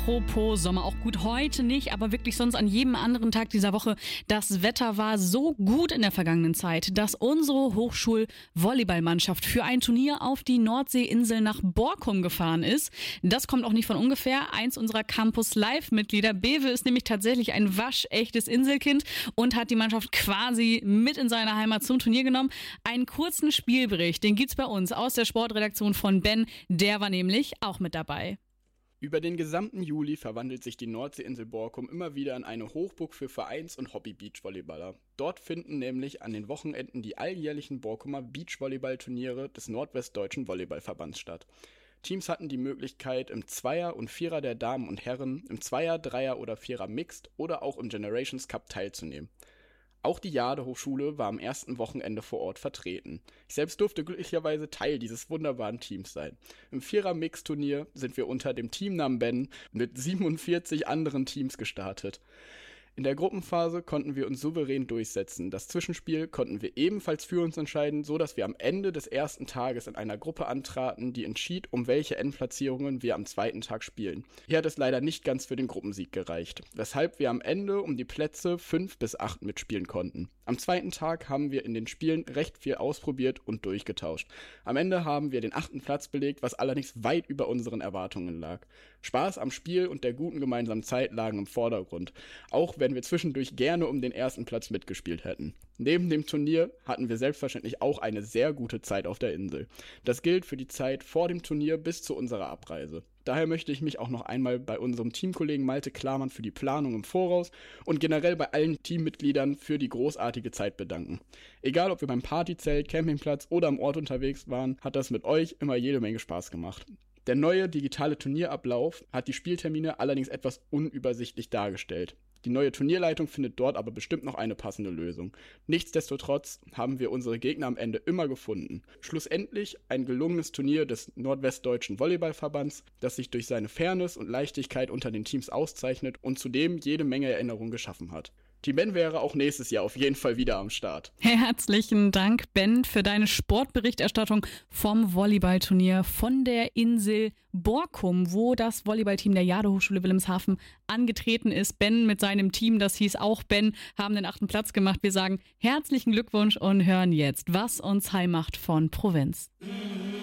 Apropos Sommer, auch gut heute nicht, aber wirklich sonst an jedem anderen Tag dieser Woche. Das Wetter war so gut in der vergangenen Zeit, dass unsere Hochschul-Volleyballmannschaft für ein Turnier auf die Nordseeinsel nach Borkum gefahren ist. Das kommt auch nicht von ungefähr. Eins unserer Campus-Live-Mitglieder, Bewe, ist nämlich tatsächlich ein waschechtes Inselkind und hat die Mannschaft quasi mit in seine Heimat zum Turnier genommen. Einen kurzen Spielbericht, den gibt's bei uns aus der Sportredaktion von Ben. Der war nämlich auch mit dabei. Über den gesamten Juli verwandelt sich die Nordseeinsel Borkum immer wieder in eine Hochburg für Vereins- und Hobby-Beachvolleyballer. Dort finden nämlich an den Wochenenden die alljährlichen Borkumer Beachvolleyball-Turniere des Nordwestdeutschen Volleyballverbands statt. Teams hatten die Möglichkeit, im Zweier und Vierer der Damen und Herren, im Zweier, Dreier oder Vierer Mixed oder auch im Generations Cup teilzunehmen. Auch die Jade-Hochschule war am ersten Wochenende vor Ort vertreten. Ich selbst durfte glücklicherweise Teil dieses wunderbaren Teams sein. Im Vierer-Mix-Turnier sind wir unter dem Teamnamen Ben mit 47 anderen Teams gestartet. In der Gruppenphase konnten wir uns souverän durchsetzen. Das Zwischenspiel konnten wir ebenfalls für uns entscheiden, so dass wir am Ende des ersten Tages in einer Gruppe antraten, die entschied, um welche Endplatzierungen wir am zweiten Tag spielen. Hier hat es leider nicht ganz für den Gruppensieg gereicht, weshalb wir am Ende um die Plätze 5 bis 8 mitspielen konnten. Am zweiten Tag haben wir in den Spielen recht viel ausprobiert und durchgetauscht. Am Ende haben wir den 8. Platz belegt, was allerdings weit über unseren Erwartungen lag. Spaß am Spiel und der guten gemeinsamen Zeit lagen im Vordergrund, auch wenn wir zwischendurch gerne um den ersten Platz mitgespielt hätten. Neben dem Turnier hatten wir selbstverständlich auch eine sehr gute Zeit auf der Insel. Das gilt für die Zeit vor dem Turnier bis zu unserer Abreise. Daher möchte ich mich auch noch einmal bei unserem Teamkollegen Malte Klamann für die Planung im Voraus und generell bei allen Teammitgliedern für die großartige Zeit bedanken. Egal, ob wir beim Partyzelt, Campingplatz oder am Ort unterwegs waren, hat das mit euch immer jede Menge Spaß gemacht. Der neue digitale Turnierablauf hat die Spieltermine allerdings etwas unübersichtlich dargestellt. Die neue Turnierleitung findet dort aber bestimmt noch eine passende Lösung. Nichtsdestotrotz haben wir unsere Gegner am Ende immer gefunden. Schlussendlich ein gelungenes Turnier des Nordwestdeutschen Volleyballverbands, das sich durch seine Fairness und Leichtigkeit unter den Teams auszeichnet und zudem jede Menge Erinnerungen geschaffen hat. Team Ben wäre auch nächstes Jahr auf jeden Fall wieder am Start. Herzlichen Dank, Ben, für deine Sportberichterstattung vom Volleyballturnier von der Insel Borkum, wo das Volleyballteam der Jade-Hochschule Wilhelmshaven angetreten ist. Ben mit seinem Team, das hieß auch Ben, haben den 8. Platz gemacht. Wir sagen herzlichen Glückwunsch und hören jetzt, was uns heim macht von Provinz.